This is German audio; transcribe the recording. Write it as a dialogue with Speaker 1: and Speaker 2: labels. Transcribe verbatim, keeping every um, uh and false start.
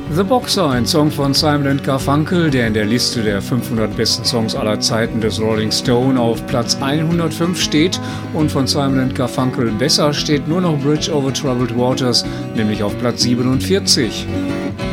Speaker 1: The Boxer, ein Song von Simon and Garfunkel, der in der Liste der fünfhundert besten Songs aller Zeiten des Rolling Stone auf Platz hundertfünf steht, und von Simon and Garfunkel besser steht nur noch Bridge over Troubled Waters, nämlich auf Platz siebenundvierzig.